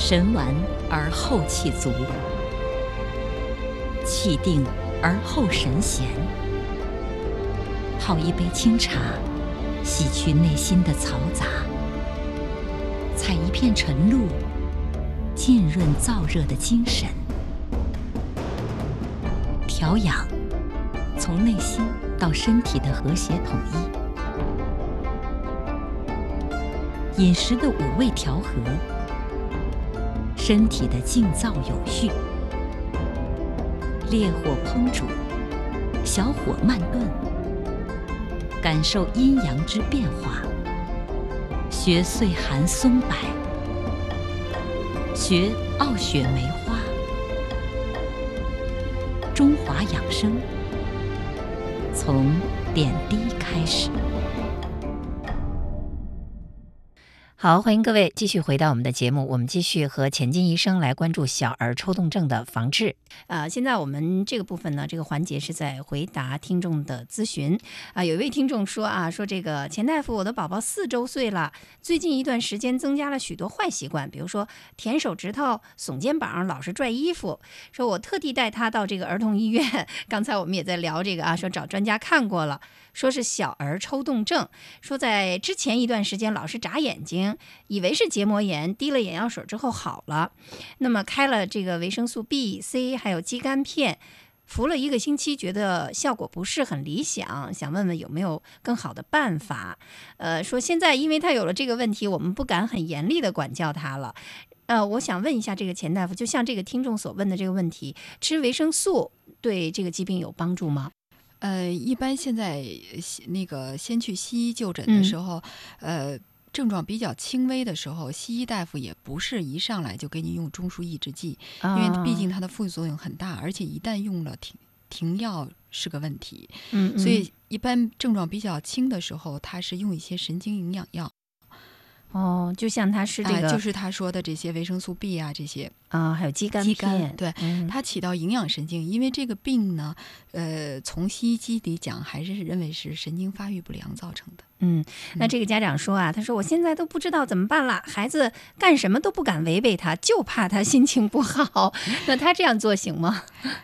神完而后气足，气定而后神闲。泡一杯清茶，洗去内心的嘈杂；采一片晨露，浸润燥热的精神。调养，从内心到身体的和谐统一。饮食的五味调和，身体的静躁有序。烈火烹煮，小火慢炖，感受阴阳之变化。学岁寒松柏，学傲雪梅花。中华养生，从点滴开始。好，欢迎各位继续回到我们的节目，我们继续和钱金医生来关注小儿抽动症的防治。现在我们这个部分呢，这个环节是在回答听众的咨询。有一位听众说说这个钱大夫，我的宝宝4周岁了，最近一段时间增加了许多坏习惯，比如说舔手指头、耸肩膀、老是拽衣服。说我特地带他到这个儿童医院，刚才我们也在聊这个说找专家看过了，说是小儿抽动症，说在之前一段时间老是眨眼睛，以为是结膜炎，滴了眼药水之后好了，那么开了这个维生素 B、C 还有肌酐片，服了1个星期，觉得效果不是很理想，想问问有没有更好的办法。说现在因为他有了这个问题，我们不敢很严厉的管教他了。我想问一下这个钱大夫，就像这个听众所问的这个问题，吃维生素对这个疾病有帮助吗？ 一般现在那个先去西医就诊的时候，症状比较轻微的时候，西医大夫也不是一上来就给你用中枢抑制剂，因为毕竟它的副作用很大，而且一旦用了停药是个问题。所以一般症状比较轻的时候，他是用一些神经营养药。 就像他是这个， 就是他说的这些维生素 B 啊，这些还有肌酐片， 对，它起到营养神经。因为这个病呢，从西医机理讲，还是认为是神经发育不良造成的。 那这个家长说他说我现在都不知道怎么办了，孩子干什么都不敢违背他，就怕他心情不好。那他这样做行吗？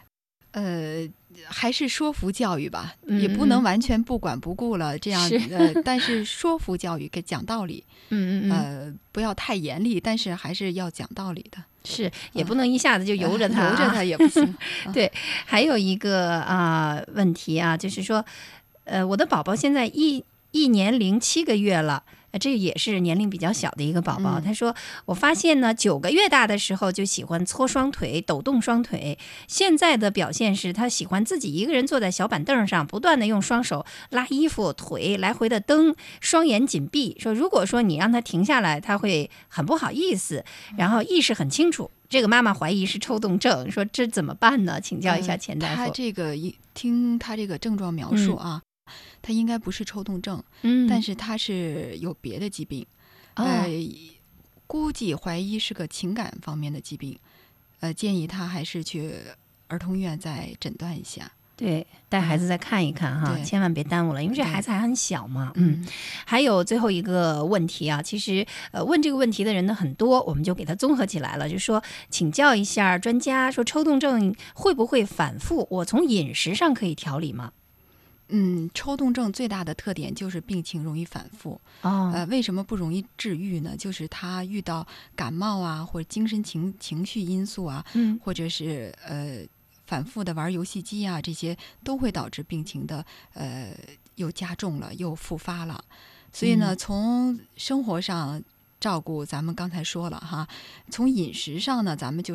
还是说服教育吧，也不能完全不管不顾了这样。但是说服教育，给讲道理。不要太严厉，但是还是要讲道理的。 是，也不能一下子就由着他， 由着他也不行。 对，还有一个问题就是说，我的宝宝现在一年零7个月了。这也是年龄比较小的一个宝宝。他说我发现呢9个月大的时候就喜欢搓双腿、抖动双腿，现在的表现是他喜欢自己一个人坐在小板凳上，不断的用双手拉衣服，腿来回的蹬，双眼紧闭。说如果说你让他停下来，他会很不好意思，然后意识很清楚。这个妈妈怀疑是抽动症，说这怎么办呢？请教一下钱大夫。 他这个听他这个症状描述他应该不是抽动症，但是他是有别的疾病，估计怀疑是个情感方面的疾病，建议他还是去儿童医院再诊断一下。 对，带孩子再看一看千万别耽误了，因为这孩子还很小嘛。还有最后一个问题其实问这个问题的人呢很多，我们就给他综合起来了，就说请教一下专家，说抽动症会不会反复？我从饮食上可以调理吗？ 抽动症最大的特点就是病情容易反复。为什么不容易治愈呢？就是他遇到感冒或者精神情绪因素或者是反复的玩游戏机这些都会导致病情的又加重了，又复发了。所以呢，从生活上照顾，咱们刚才说了从饮食上呢，咱们就